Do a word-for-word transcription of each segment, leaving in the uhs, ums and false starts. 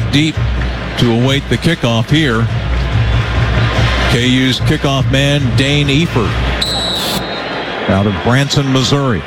deep to await the kickoff here. K U's kickoff man, Dane Eford, out of Branson, Missouri.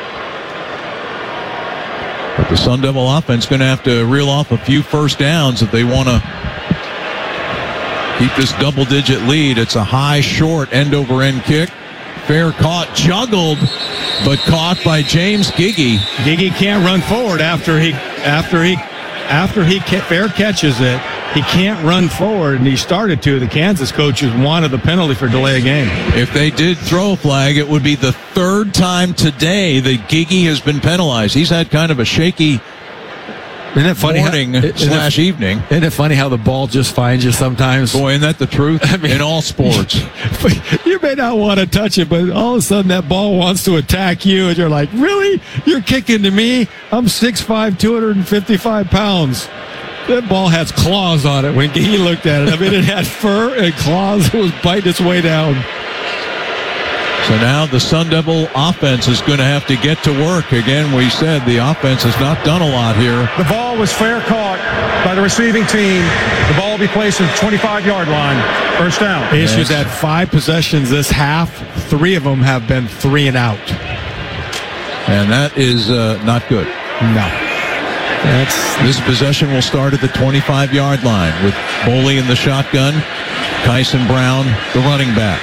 But the Sun Devil offense going to have to reel off a few first downs if they want to keep this double-digit lead. It's a high, short, end-over-end kick. Fair caught, juggled, but caught by James Giggy. Giggy can't run forward after he after he after he fair catches it. He can't run forward, and he started to. The Kansas coaches wanted the penalty for delay of game. If they did throw a flag, it would be the third time today that Giggy has been penalized. He's had kind of a shaky Isn't it funny morning how, isn't slash it, evening. Isn't it funny how the ball just finds you sometimes? Boy, isn't that the truth? I mean, in all sports. You may not want to touch it, but all of a sudden that ball wants to attack you, and you're like, really? You're kicking to me? I'm six five, two hundred fifty-five pounds. That ball has claws on it when he looked at it. I mean, it had fur and claws. It was biting its way down. So now the Sun Devil offense is going to have to get to work. Again, we said the offense has not done a lot here. The ball was fair caught by the receiving team. The ball will be placed at the twenty-five-yard line. First down. The issue's had five possessions this half. Three of them have been three and out. And that is uh, not good. No. That's, this possession will start at the twenty-five-yard line with Boley in the shotgun, Kyson Brown, the running back.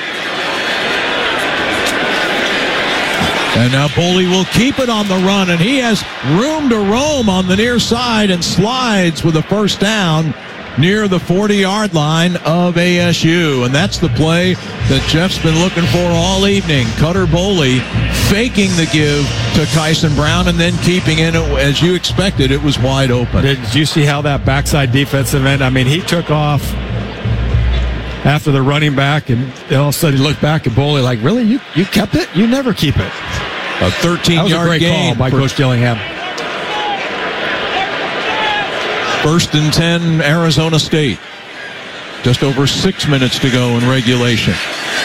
And now Boley will keep it on the run, and he has room to roam on the near side and slides with a first down near the forty-yard line of A S U. And that's the play that Jeff's been looking for all evening. Cutter Boley faking the give to Kyson Brown and then keeping it. As you expected, it was wide open. Did you see how that backside defensive end, I mean, he took off after the running back, and all of a sudden he looked back at Boley like, really? You you kept it? You never keep it. A thirteen-yard gain by for Coach Dillingham. First and ten, Arizona State. Just over six minutes to go in regulation.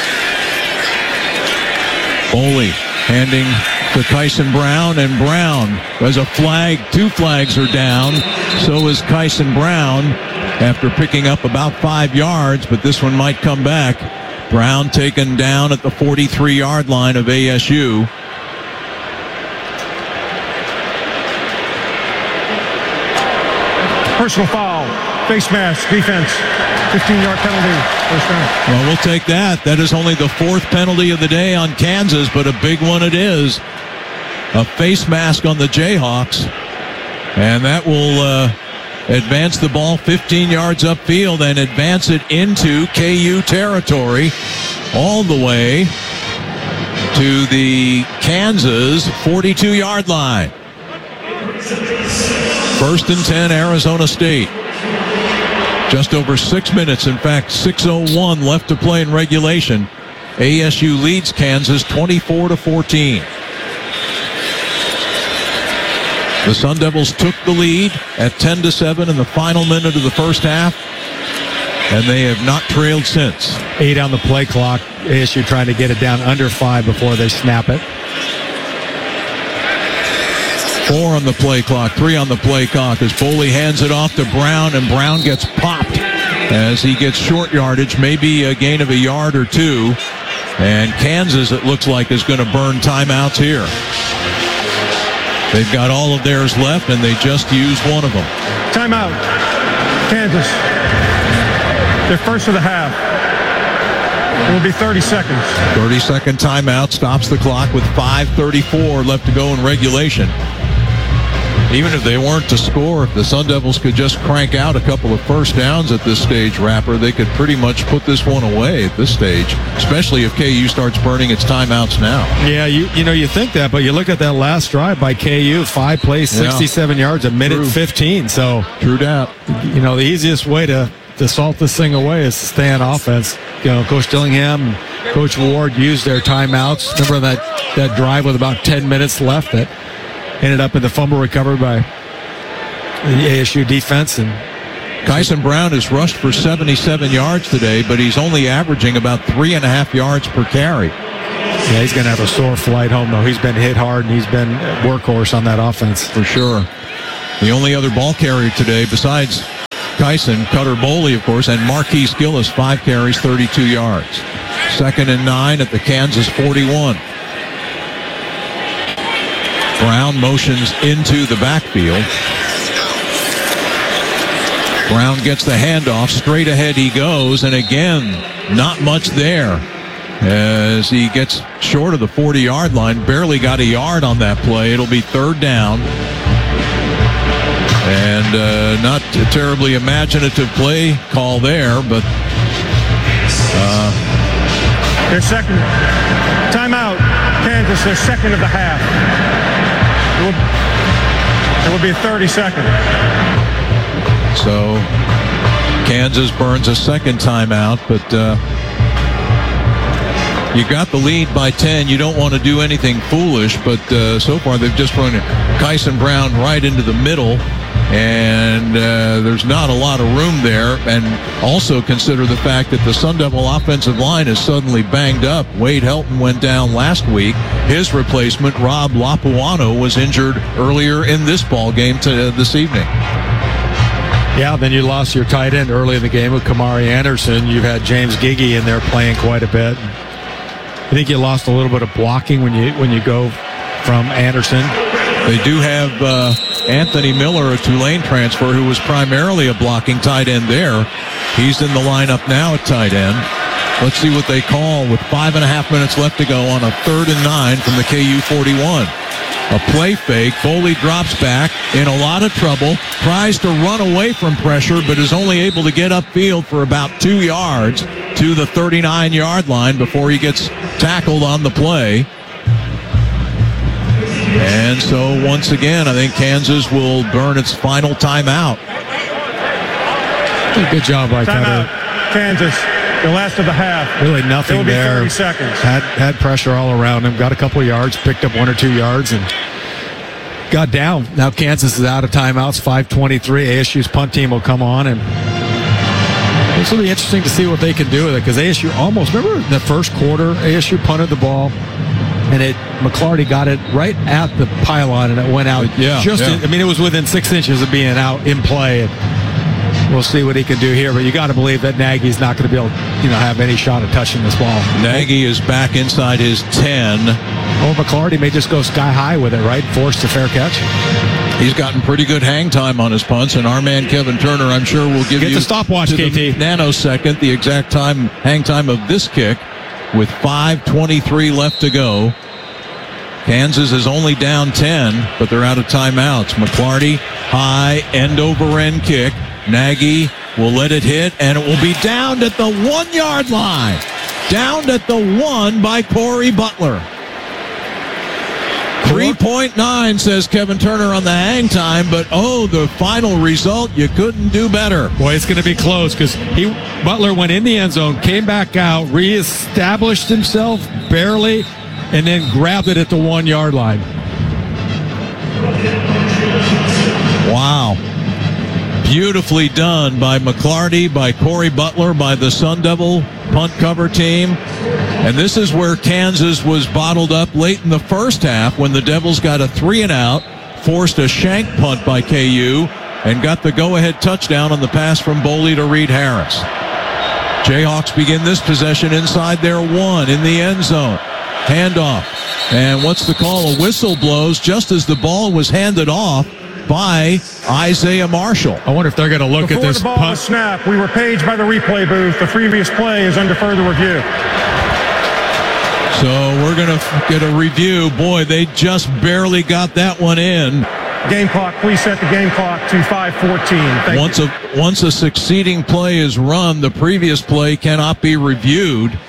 Boley handing to Kyson Brown, and Brown has a flag. Two flags are down. So is Kyson Brown after picking up about five yards, but this one might come back. Brown taken down at the forty-three-yard line of A S U. Personal foul, face mask, defense, fifteen-yard penalty, first down. Well, we'll take that. That is only the fourth penalty of the day on Kansas, but a big one it is. A face mask on the Jayhawks, and that will uh, advance the ball fifteen yards upfield and advance it into K U territory all the way to the Kansas forty-two-yard line. First and ten, Arizona State. Just over six minutes. In fact, six oh one left to play in regulation. A S U leads Kansas twenty-four to fourteen. The Sun Devils took the lead at ten to seven in the final minute of the first half, and they have not trailed since. Eight on the play clock. A S U trying to get it down under five before they snap it. Four on the play clock, three on the play clock as Boley hands it off to Brown, and Brown gets popped as he gets short yardage, maybe a gain of a yard or two. And Kansas, it looks like, is going to burn timeouts here. They've got all of theirs left, and they just used one of them. Timeout. Kansas. Their first of the half. It will be thirty seconds. thirty-second timeout stops the clock with five thirty-four left to go in regulation. Even if they weren't to score, if the Sun Devils could just crank out a couple of first downs at this stage, Rapper, they could pretty much put this one away at this stage, especially if K U starts burning its timeouts now. Yeah, you you know, you think that, but you look at that last drive by K U, five plays, sixty-seven yeah. yards, a minute True. fifteen. So, True that. You know, the easiest way to, to salt this thing away is to stay on offense. You know, Coach Dillingham, Coach Ward used their timeouts. Remember that, that drive with about ten minutes left that ended up in the fumble recovered by the A S U defense. And Kyson Brown has rushed for seventy-seven yards today, but he's only averaging about three and a half yards per carry. Yeah, he's going to have a sore flight home, though. He's been hit hard, and he's been a workhorse on that offense. For sure. The only other ball carrier today, besides Kyson, Cutter Boley, of course, and Marquise Gillis, five carries, thirty-two yards. Second and nine at the Kansas forty-one. Brown motions into the backfield. Brown gets the handoff. Straight ahead he goes, and again, not much there as he gets short of the forty-yard line. Barely got a yard on that play. It'll be third down. And uh, not a terribly imaginative play call there, but... Uh, their second timeout, Kansas, their second of the half. It will, it will be thirty seconds. So Kansas burns a second timeout, but uh, you got the lead by ten. You don't want to do anything foolish, but uh, so far they've just run Kyson Brown right into the middle, and uh, there's not a lot of room there. And also consider the fact that the Sun Devil offensive line is suddenly banged up. Wade Helton went down last week. His replacement, Rob Lapuano, was injured earlier in this ball game to, uh, this evening. Yeah, then you lost your tight end early in the game with Kamari Anderson. You've had James Giggy in there playing quite a bit. I think you lost a little bit of blocking when you when you go from Anderson. They do have uh, Anthony Miller, a Tulane transfer, who was primarily a blocking tight end there. He's in the lineup now at tight end. Let's see what they call with five and a half minutes left to go on a third and nine from the K U forty-one. A play fake. Boley drops back in a lot of trouble. Tries to run away from pressure, but is only able to get upfield for about two yards to the thirty-nine-yard line before he gets tackled on the play. And so, once again, I think Kansas will burn its final timeout. Good job by Cutter. Kansas, the last of the half. Really nothing It'll be there. thirty seconds. Had had pressure all around him. Got a couple of yards, picked up one or two yards, and got down. Now Kansas is out of timeouts. five twenty-three. A S U's punt team will come on, and this will be interesting to see what they can do with it, because A S U almost, remember in the first quarter, A S U punted the ball, and it McClarty got it right at the pylon, and it went out. Yeah, just yeah. In, I mean, it was within six inches of being out in play. And we'll see what he can do here, but you got to believe that Nagy's not going to be able to, you know, have any shot at touching this ball. Nagy is back inside his ten. Or McClarty may just go sky high with it, right? Forced a fair catch. He's gotten pretty good hang time on his punts, and our man Kevin Turner, I'm sure, will give Get you the stopwatch, to K T. the nanosecond the exact time hang time of this kick with five twenty-three left to go. Kansas is only down ten, but they're out of timeouts. McClarty, high end-over-end kick. Nagy will let it hit, and it will be downed at the one-yard line. Downed at the one by Corey Butler. three point nine, says Kevin Turner on the hang time, but oh, the final result, you couldn't do better. Boy, it's going to be close, because he Butler went in the end zone, came back out, reestablished himself barely, and then grabbed it at the one-yard line. Wow. Beautifully done by McClarty, by Corey Butler, by the Sun Devil punt cover team. And this is where Kansas was bottled up late in the first half when the Devils got a three and out, forced a shank punt by K U, and got the go-ahead touchdown on the pass from Boley to Reed Harris. Jayhawks begin this possession inside their one in the end zone. Handoff. And what's the call? A whistle blows just as the ball was handed off by Isaiah Marshall. I wonder if they're going to look Before at this the ball punt. was snapped, we were paged by the replay booth. The previous play is under further review. So we're going to get a review. Boy, they just barely got that one in. Game clock, please set the game clock to five fourteen. Thank Once you. a once a succeeding play is run, the previous play cannot be reviewed.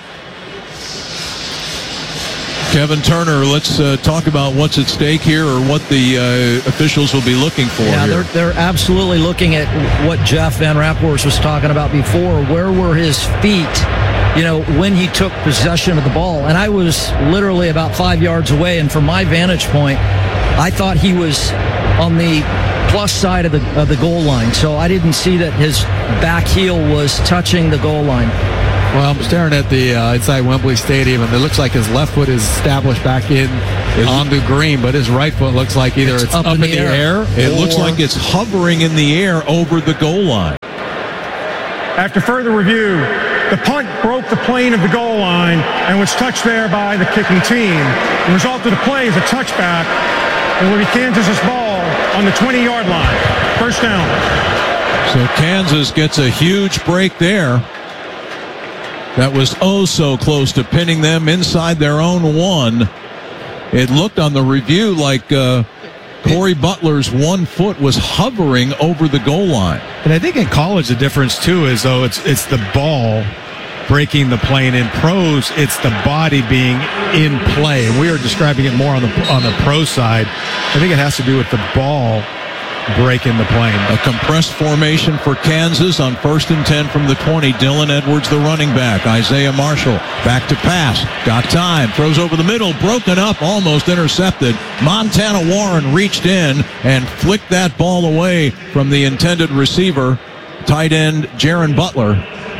Kevin Turner, let's uh, talk about what's at stake here, or what the uh, officials will be looking for Yeah, here. they're, they're absolutely looking at what Jeff Van Rapport was talking about before. Where were his feet, you know, when he took possession of the ball? And I was literally about five yards away, and from my vantage point, I thought he was on the plus side of the of the goal line. So I didn't see that his back heel was touching the goal line. Well, I'm staring at the uh, inside Wembley Stadium, and it looks like his left foot is established back in on the green, but his right foot looks like either it's, It's up, up in the, air. It looks or- like it's hovering in the air over the goal line. After further review, the punt broke the plane of the goal line and was touched there by the kicking team. The result of the play is a touchback. It will be Kansas's ball on the twenty-yard line. First down. So Kansas gets a huge break there. That was oh so close to pinning them inside their own one. It looked on the review like uh, Corey Butler's one foot was hovering over the goal line. And I think in college the difference too is though it's it's the ball breaking the plane. In pros, it's the body being in play. And we are describing it more on the on the pro side. I think it has to do with the ball breaking the plane. A compressed formation for Kansas on first and ten from the twenty. Dylan Edwards, the running back. Isaiah Marshall back to pass. Got time. Throws over the middle. Broken up. Almost intercepted. Montana Warren reached in and flicked that ball away from the intended receiver, tight end Jaron Butler.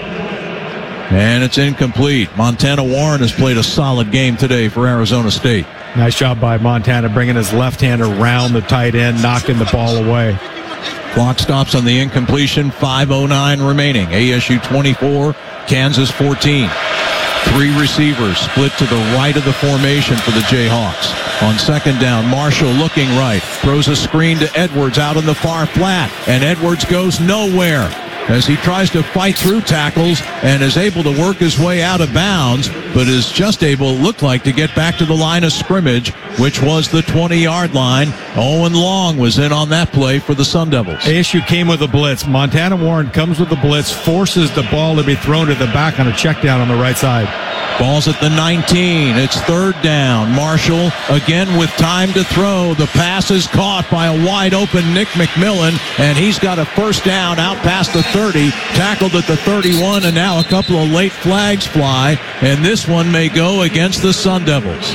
And it's incomplete. Montana Warren has played a solid game today for Arizona State. Nice job by Montana bringing his left hand around the tight end, knocking the ball away. Clock stops on the incompletion. five oh nine remaining. A S U twenty-four, Kansas fourteen. Three receivers split to the right of the formation for the Jayhawks. On second down, Marshall looking right. Throws a screen to Edwards out in the far flat. And Edwards goes nowhere as he tries to fight through tackles and is able to work his way out of bounds, but is just able, it looked like, to get back to the line of scrimmage, which was the twenty-yard line. Owen Long was in on that play for the Sun Devils. A S U came with a blitz. Montana Warren comes with the blitz, forces the ball to be thrown to the back on a check down on the right side. Ball's at the nineteen. It's third down. Marshall again with time to throw. The pass is caught by a wide open Nick McMillan, and he's got a first down out past the thirty, tackled at the thirty-one, and now a couple of late flags fly, and this one may go against the Sun Devils.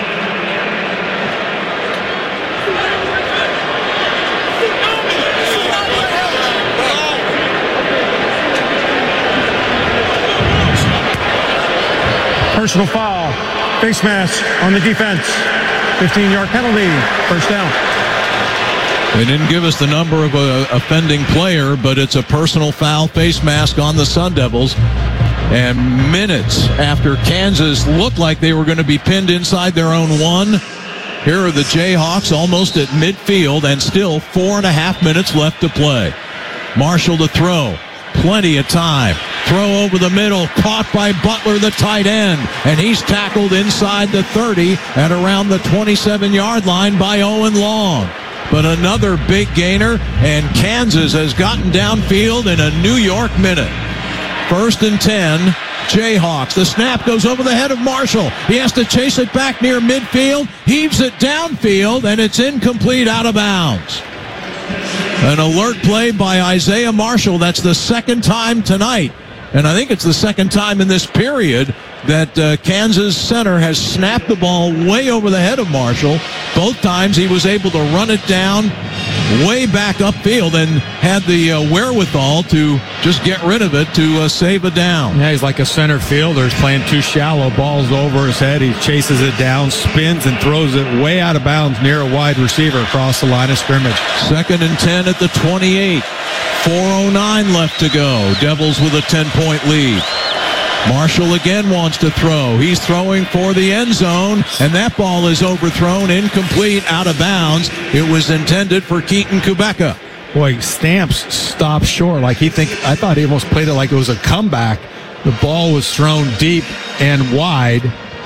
Personal foul. Face mask on the defense. fifteen-yard penalty. First down. They didn't give us the number of a offending player, but it's a personal foul, face mask on the Sun Devils. And minutes after Kansas looked like they were going to be pinned inside their own one, here are the Jayhawks almost at midfield and still four and a half minutes left to play. Marshall to throw. Plenty of time. Throw over the middle, caught by Butler, the tight end, and he's tackled inside the thirty at around the twenty-seven-yard line by Owen Long. But another big gainer, and Kansas has gotten downfield in a New York minute. First and ten, Jayhawks. The snap goes over the head of Marshall. He has to chase it back near midfield, heaves it downfield, and it's incomplete, out of bounds. An alert play by Isaiah Marshall. That's the second time tonight, and I think it's the second time in this period that uh, Kansas center has snapped the ball way over the head of Marshall. Both times he was able to run it down way back upfield and had the uh, wherewithal to just get rid of it to uh, save a down. Yeah, he's like a center fielder. He's playing too shallow. Ball's over his head. He chases it down, spins, and throws it way out of bounds near a wide receiver across the line of scrimmage. Second and ten at the twenty-eight. four oh nine left to go. Devils with a ten-point lead. Marshall again wants to throw. He's throwing for the end zone, and that ball is overthrown, incomplete, out of bounds. It was intended for Keaton Kubeka. Boy, Stamps stopped short. Like he think, I thought he almost played it like it was a comeback. The ball was thrown deep and wide.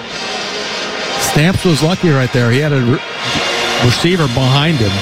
Stamps was lucky right there. He had a re- receiver behind him.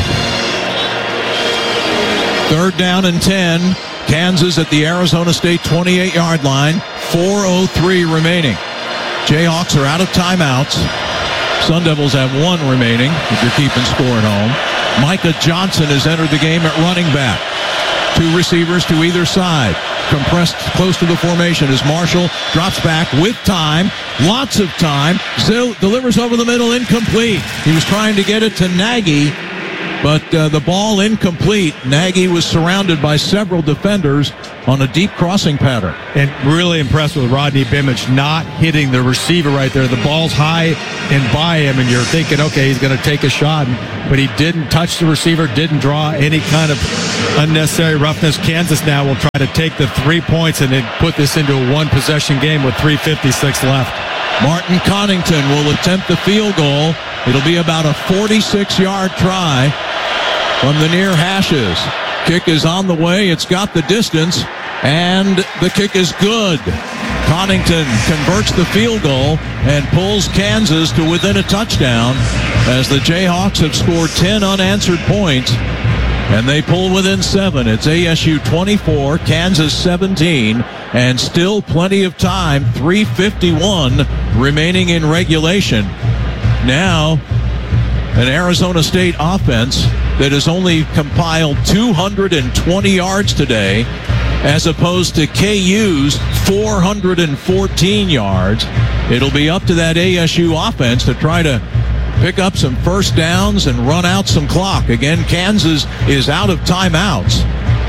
Third down and ten. Kansas at the Arizona State twenty-eight-yard line. four oh three remaining. Jayhawks are out of timeouts. Sun Devils have one remaining, if you're keeping score at home. Micah Johnson has entered the game at running back. Two receivers to either side. Compressed close to the formation as Marshall drops back with time. Lots of time. Zill delivers over the middle, incomplete. He was trying to get it to Nagy, but uh, the ball incomplete. Nagy was surrounded by several defenders on a deep crossing pattern. And really impressed with Rodney Bimich not hitting the receiver right there. The ball's high and by him, and you're thinking, okay, he's going to take a shot, but he didn't touch the receiver, didn't draw any kind of unnecessary roughness. Kansas now will try to take the three points and then put this into a one-possession game with three fifty-six left. Martin Connington will attempt the field goal. It'll be about a forty-six-yard try from the near hashes. Kick is on the way. It's got the distance, and the kick is good. Connington converts the field goal and pulls Kansas to within a touchdown as the Jayhawks have scored ten unanswered points, and they pull within seven. It's A S U twenty-four, Kansas seventeen, and still plenty of time, three fifty-one remaining in regulation. Now, an Arizona State offense that has only compiled two hundred twenty yards today, as opposed to K U's four hundred fourteen yards. It'll be up to that A S U offense to try to pick up some first downs and run out some clock. Again, Kansas is out of timeouts,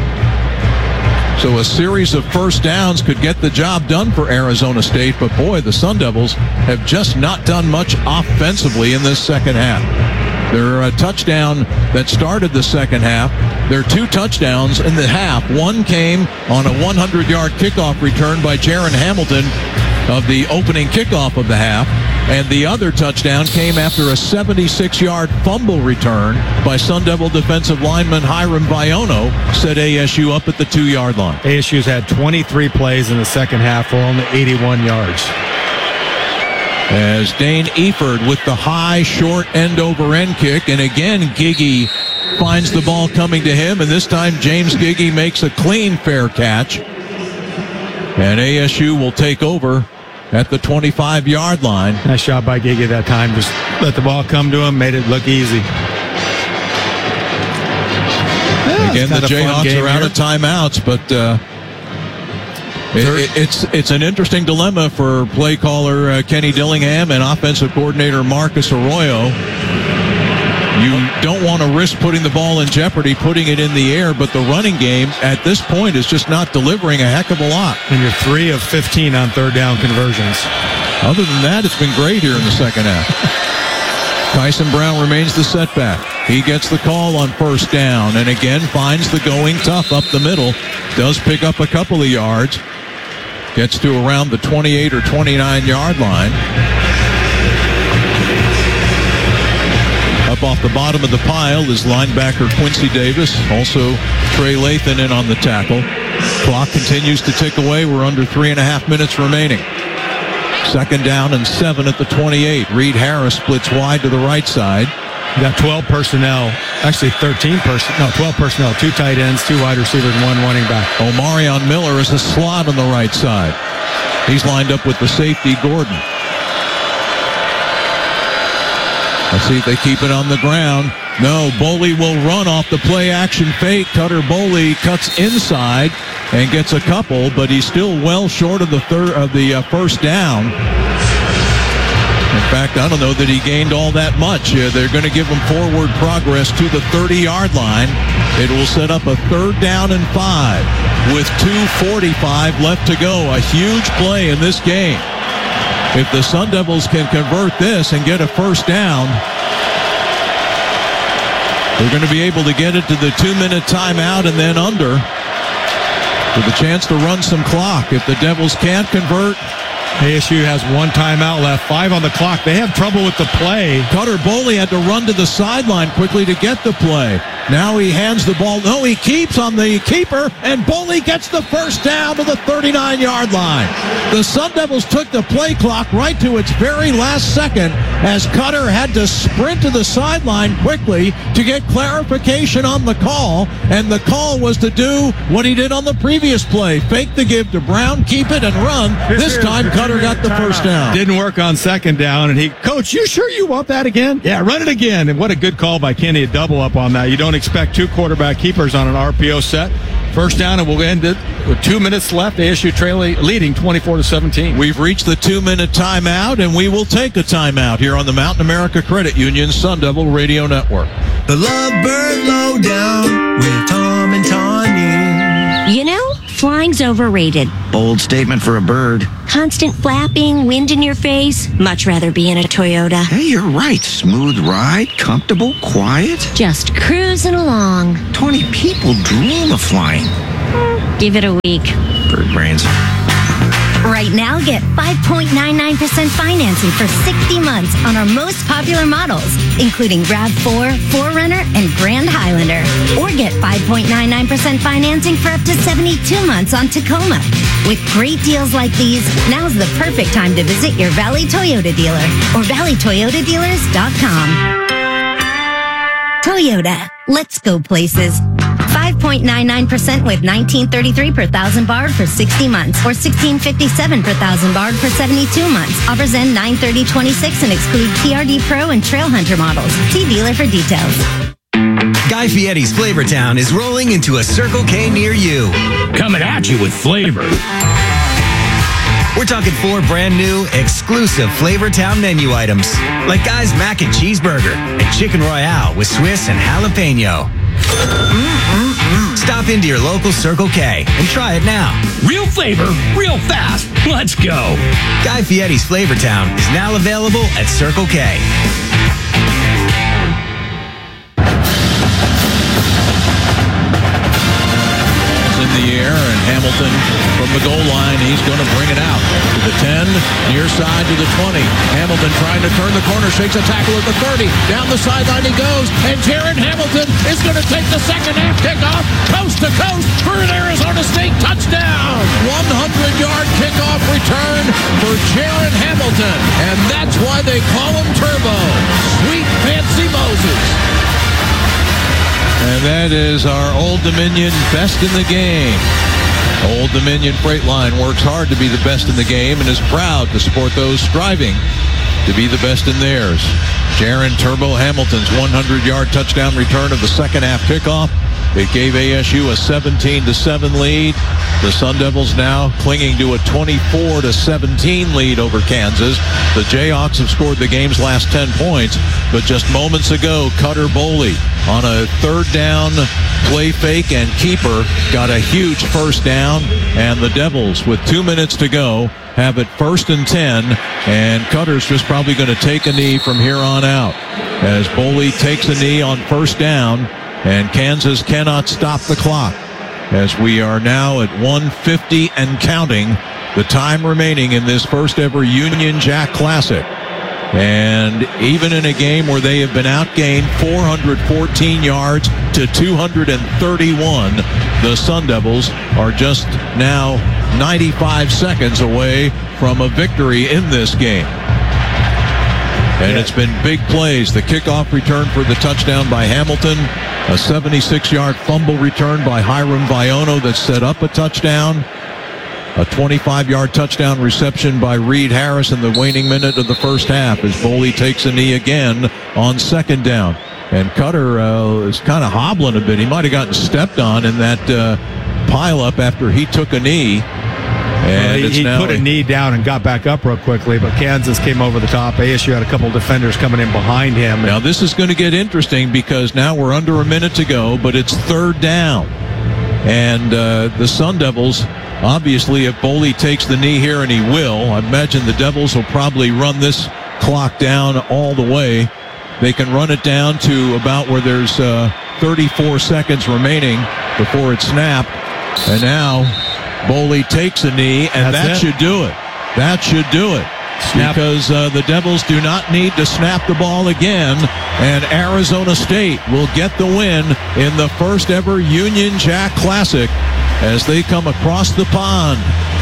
so a series of first downs could get the job done for Arizona State. But boy, the Sun Devils have just not done much offensively in this second half. Their uh, touchdown that started the second half, their two touchdowns in the half. One came on a hundred-yard kickoff return by Jaron Hamilton of the opening kickoff of the half, and the other touchdown came after a seventy-six-yard fumble return by Sun Devil defensive lineman Hiram Viono, set A S U up at the two-yard line. A S U's had twenty-three plays in the second half for only eighty-one yards. As Dane Eford with the high, short end-over-end kick, and again Giggy finds the ball coming to him, and this time James Giggy makes a clean, fair catch. And A S U will take over at the twenty-five-yard line. Nice job by Giggy that time. Just let the ball come to him, made it look easy. Yeah, again, the Jayhawks are out of timeouts, but uh, it, it, it's it's an interesting dilemma for play caller uh, Kenny Dillingham and offensive coordinator Marcus Arroyo. You don't want to risk putting the ball in jeopardy, putting it in the air, but the running game at this point is just not delivering a heck of a lot. And you're three of fifteen on third down conversions. Other than that, it's been great here in the second half. Tyson Brown remains the setback. He gets the call on first down and again finds the going tough up the middle. Does pick up a couple of yards. Gets to around the twenty-eight or twenty-nine-yard line. Up off the bottom of the pile is linebacker Quincy Davis. Also Trey Lathan in on the tackle. Clock continues to tick away. We're under three and a half minutes remaining. Second down and seven at the twenty-eight. Reed Harris splits wide to the right side. You got twelve personnel, actually thirteen personnel, no, twelve personnel, two tight ends, two wide receivers, and one running back. Omarion Miller is a slot on the right side. He's lined up with the safety, Gordon. Let's see if they keep it on the ground. No, Boley will run off the play-action fake. Cutter Boley cuts inside and gets a couple, but he's still well short of the third of the uh, first down. In fact, I don't know that he gained all that much. Uh, they're going to give him forward progress to the thirty-yard line. It will set up a third down and five with two forty-five left to go. A huge play in this game. If the Sun Devils can convert this and get a first down, they're going to be able to get it to the two-minute timeout and then under with a chance to run some clock. If the Devils can't convert, A S U has one timeout left, five on the clock. They have trouble with the play. Cutter Boley had to run to the sideline quickly to get the play. Now he hands the ball. No, he keeps on the keeper, and Boley gets the first down to the thirty-nine-yard line. The Sun Devils took the play clock right to its very last second as Cutter had to sprint to the sideline quickly to get clarification on the call, and the call was to do what he did on the previous play. Fake the give to Brown, keep it, and run. This time, Cutter got the first down. Didn't work on second down, and he, Coach, you sure you want that again? Yeah, run it again. And what a good call by Kenny, a double up on that. You don't expect two quarterback keepers on an R P O set. First down, and we'll end it with two minutes left. A S U trailing, leading twenty-four to seventeen. We've reached the two-minute timeout, and we will take a timeout here on the Mountain America Credit Union Sun Devil Radio Network. The Lovebird Lowdown with Tom and Tawny. You know, flying's overrated. Bold statement for a bird. Constant flapping, wind in your face. Much rather be in a Toyota. Hey, you're right. Smooth ride, comfortable, quiet. Just cruising along. twenty people dream of flying. Give it a week. Bird brains. Right now, get five point nine nine percent financing for sixty months on our most popular models, including RAV four, four runner, and Grand Highlander. Or get five point nine nine percent financing for up to seventy-two months on Tacoma. With great deals like these, now's the perfect time to visit your Valley Toyota dealer or valley toyota dealers dot com. Toyota, let's go places. five point nine nine percent with nineteen thirty-three per thousand barred for sixty months or sixteen fifty-seven per thousand barred for seventy-two months. Offers end nine thirty twenty-six and exclude T R D Pro and Trail Hunter models. See dealer for details. Guy Fieri's Flavortown is rolling into a Circle K near you. Coming at you with flavor. We're talking four brand new, exclusive Flavortown menu items, like Guy's Mac and Cheeseburger and Chicken Royale with Swiss and jalapeno. Mm-mm-mm. Stop into your local Circle K and try it now. Real flavor, real fast. Let's go. Guy Fieri's Flavortown is now available at Circle K. In the air, and Hamilton from the goal line, he's going to bring it out to the ten, near side to the twenty. Hamilton trying to turn the corner, shakes a tackle at the thirty. Down the sideline he goes, and Jaron Hamilton is going to take the second half kickoff, coast to coast for an Arizona State touchdown. one hundred yard kickoff return for Jaron Hamilton, and that's why they call him Turbo. Sweet Fancy Moses. And that is our Old Dominion best in the game. Old Dominion Freight Line works hard to be the best in the game and is proud to support those striving to be the best in theirs. Jaron Turbo Hamilton's one hundred yard touchdown return of the second half kickoff. It gave A S U a seventeen to seven lead. The Sun Devils now clinging to a twenty-four to seventeen lead over Kansas. The Jayhawks have scored the game's last ten points, but just moments ago, Cutter Boley on a third down play fake and keeper got a huge first down, and the Devils, with two minutes to go, have it first and ten, and Cutter's just probably going to take a knee from here on out as Boley takes a knee on first down, and Kansas cannot stop the clock as we are now at one fifty and counting, the time remaining in this first ever Union Jack Classic. And even in a game where they have been outgained four hundred fourteen yards to two hundred thirty-one, the Sun Devils are just now ninety-five seconds away from a victory in this game. And it's been big plays. The kickoff return for the touchdown by Hamilton, a seventy-six yard fumble return by Hiram Viono that set up a touchdown, a twenty-five yard touchdown reception by Reed Harris in the waning minute of the first half as Boley takes a knee again on second down. And Cutter uh, is kind of hobbling a bit. He might have gotten stepped on in that uh, pileup after he took a knee. And well, he it's he now put a knee down and got back up real quickly, but Kansas came over the top. A S U had a couple defenders coming in behind him. Now this is going to get interesting because now we're under a minute to go, but it's third down. And uh, the Sun Devils, obviously, if Boley takes the knee here, and he will, I imagine the Devils will probably run this clock down all the way. They can run it down to about where there's uh, thirty-four seconds remaining before it's snapped. And now Boley takes a knee, and That's that it. should do it. That should do it. Snap. Because uh, the Devils do not need to snap the ball again, and Arizona State will get the win in the first ever Union Jack Classic as they come across the pond.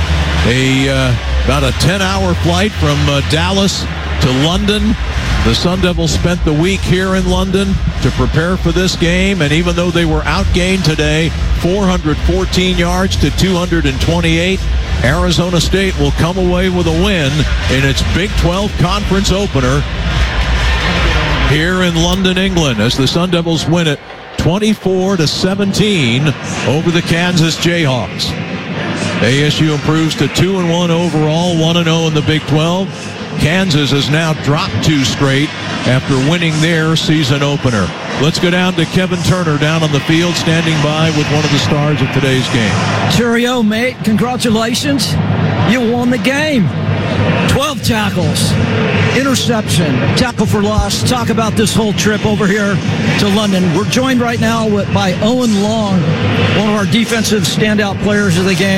A uh, about a ten hour flight from uh, Dallas to London. The Sun Devils spent the week here in London to prepare for this game, and even though they were outgained today, four hundred fourteen yards to two hundred twenty-eight, Arizona State will come away with a win in its Big twelve Conference opener here in London, England, as the Sun Devils win it twenty-four to seventeen over the Kansas Jayhawks. A S U improves to two and one overall, one and oh in the Big twelve. Kansas has now dropped two straight after winning their season opener. Let's go down to Kevin Turner down on the field, standing by with one of the stars of today's game. Cheerio, mate. Congratulations. You won the game. twelve tackles, interception, tackle for loss. Talk about this whole trip over here to London. We're joined right now with, by Owen Long, one of our defensive standout players of the game.